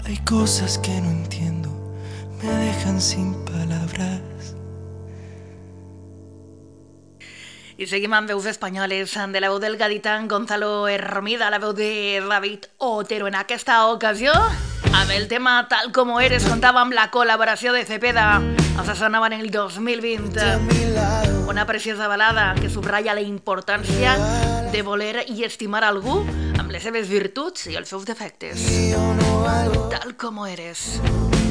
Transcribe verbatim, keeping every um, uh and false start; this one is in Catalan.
Hay cosas que no entiendo, me dejan sin palabras. I seguim amb veus espanyoles, de la veu del gadità Gonzalo Hermida, la veu de David Otero. En aquesta ocasió, amb el tema Tal Como Eres, comptava amb la col·laboració de Cepeda. Els sonava en el dos mil vint. Una preciosa balada que subratlla la importància de voler i estimar algú amb les seves virtuts i els seus defectes. Tal Como Eres.